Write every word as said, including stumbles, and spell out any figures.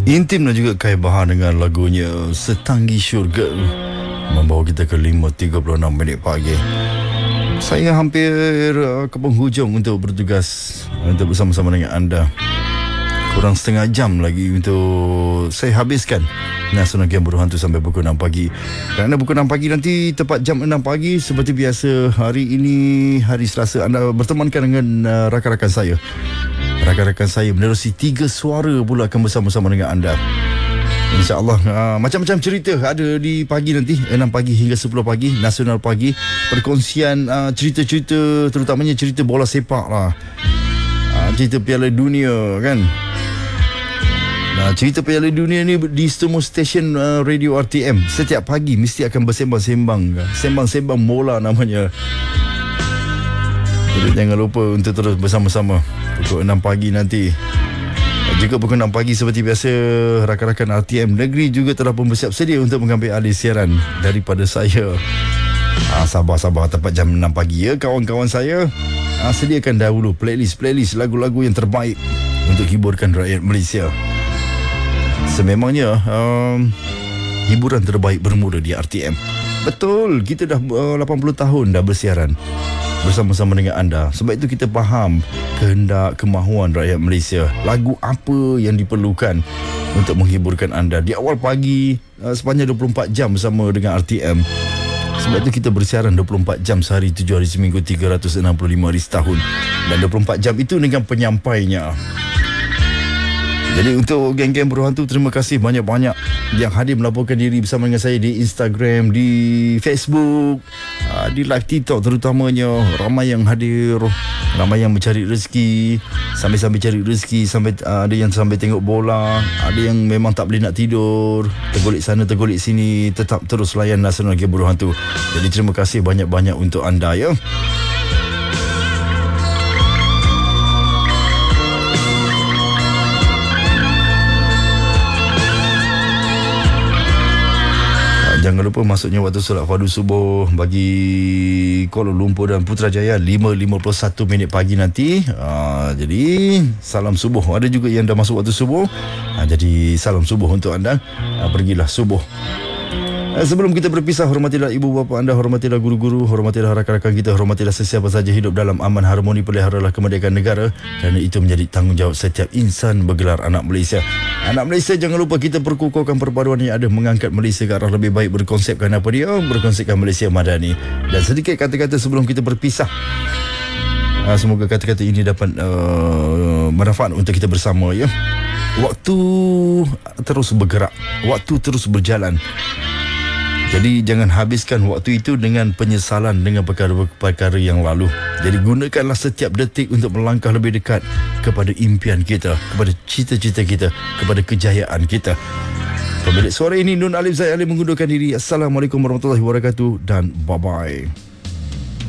Intim dan juga Kai Bahar dengan lagunya Setanggi Syurga membawa kita ke lima tiga puluh enam minit pagi. Saya hampir uh, ke penghujung untuk bertugas untuk bersama-sama dengan anda. Kurang setengah jam lagi untuk saya habiskan Nasional Game Berhantu sampai pukul enam pagi. Kerana pukul enam pagi nanti tepat jam enam pagi seperti biasa, hari ini hari Selasa, anda bertemankan dengan uh, rakan-rakan saya. Rakan-rakan saya menerusi tiga suara pula akan bersama-sama dengan anda. InsyaAllah uh, macam-macam cerita ada di pagi nanti, enam pagi hingga sepuluh pagi, Nasional Pagi. Perkongsian uh, cerita-cerita, terutamanya cerita bola sepak lah, uh, cerita Piala Dunia kan. Nah, cerita Piala Dunia ni di semua stesen uh, radio R T M setiap pagi mesti akan bersembang-sembang, sembang-sembang bola namanya. Jadi jangan lupa untuk terus bersama-sama pukul enam pagi nanti. Juga pukul enam pagi seperti biasa, rakan-rakan R T M Negeri juga telah pun bersiap sedia untuk mengambil alih siaran daripada saya. Ah, sabar-sabar tepat jam enam pagi ya kawan-kawan saya. Ah, sediakan dahulu playlist-playlist lagu-lagu yang terbaik untuk hiburkan rakyat Malaysia. Sememangnya um, hiburan terbaik bermula di R T M. Betul, kita dah uh, lapan puluh tahun dah bersiaran bersama-sama dengan anda. Sebab itu kita faham kehendak, kemahuan rakyat Malaysia. Lagu apa yang diperlukan untuk menghiburkan anda di awal pagi uh, sepanjang dua puluh empat jam bersama dengan R T M. Sebab itu kita bersiaran dua puluh empat jam sehari, tujuh hari seminggu, tiga ratus enam puluh lima hari setahun. Dan dua puluh empat jam itu dengan penyampainya. Jadi untuk geng-geng berhantu, terima kasih banyak-banyak yang hadir melaporkan diri bersama dengan saya di Instagram, di Facebook, di live TikTok terutamanya. Ramai yang hadir, ramai yang mencari rezeki, sambil-sambil cari rezeki, sampai ada yang sambil tengok bola, ada yang memang tak boleh nak tidur, tergolek sana tergolek sini, tetap terus layan Nasional Game Berhantu. Jadi terima kasih banyak-banyak untuk anda ya. Jangan lupa masuknya waktu solat fardu subuh bagi Kuala Lumpur dan Putrajaya lima lima puluh satu minit pagi nanti. Aa, jadi salam subuh. Ada juga yang dah masuk waktu subuh. Aa, jadi salam subuh untuk anda. Aa, pergilah subuh. Sebelum kita berpisah, hormatilah ibu bapa anda, hormatilah guru-guru, hormatilah rakan-rakan kita, hormatilah sesiapa saja hidup dalam aman harmoni, peliharalah kemerdekaan negara, kerana itu menjadi tanggungjawab setiap insan bergelar anak Malaysia. Anak Malaysia, jangan lupa kita perkukuhkan perpaduan yang ada, mengangkat Malaysia ke arah lebih baik, berkonsepkan apa dia? Berkonsepkan Malaysia Madani. Dan sedikit kata-kata sebelum kita berpisah. Semoga kata-kata ini dapat uh, bermanfaat untuk kita bersama ya. Waktu terus bergerak, waktu terus berjalan. Jadi jangan habiskan waktu itu dengan penyesalan dengan perkara-perkara yang lalu. Jadi gunakanlah setiap detik untuk melangkah lebih dekat kepada impian kita, kepada cita-cita kita, kepada kejayaan kita. Pemilik suara ini Nun Alif Zaid Ali mengundurkan diri. Assalamualaikum warahmatullahi wabarakatuh dan bye-bye.